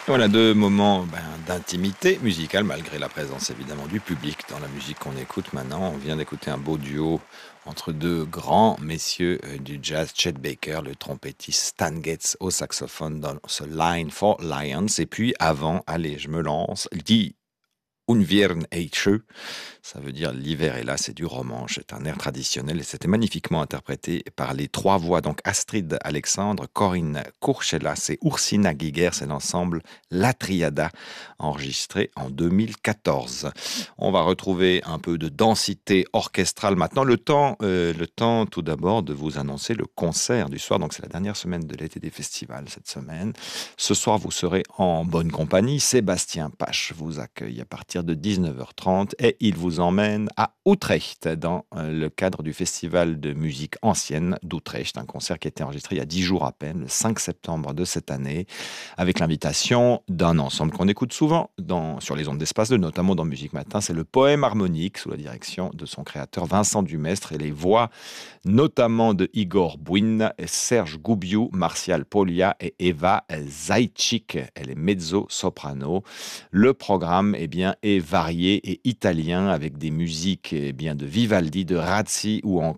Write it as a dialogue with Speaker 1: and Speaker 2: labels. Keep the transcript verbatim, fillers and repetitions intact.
Speaker 1: Voilà deux moments ben, d'intimité musicale, malgré la présence évidemment du public dans la musique qu'on écoute maintenant. On vient d'écouter un beau duo entre deux grands messieurs euh, du jazz, Chet Baker, le trompettiste, Stan Getz au saxophone dans ce Line for Lions. Et puis avant, allez, je me lance, dit Unvirn Eiche, ça veut dire l'hiver est là, c'est du romanche, c'est un air traditionnel et c'était magnifiquement interprété par les trois voix, donc Astrid Alexandre, Corinne Courchelas et Ursina Giger, c'est l'ensemble La Triada, enregistré en deux mille quatorze. On va retrouver un peu de densité orchestrale maintenant. Le temps, euh, le temps tout d'abord de vous annoncer le concert du soir, donc c'est la dernière semaine de l'été des festivals cette semaine. Ce soir, vous serez en bonne compagnie. Sébastien Pache vous accueille à partir de dix-neuf heures trente et il vous emmène à Utrecht dans euh, le cadre du festival de musique ancienne d'Utrecht, un concert qui a été enregistré il y a dix jours à peine, le cinq septembre de cette année, avec l'invitation d'un ensemble qu'on écoute souvent dans, sur les ondes d'Espace deux, notamment dans Musique Matin. C'est le Poème harmonique sous la direction de son créateur Vincent Dumestre et les voix notamment de Igor Buin, Serge Goubiou, Martial Polia et Eva Zajcik. Elle est mezzo-soprano. Le programme eh bien, est varié et italien avec des musiques eh bien, de Vivaldi, de Razzi ou encore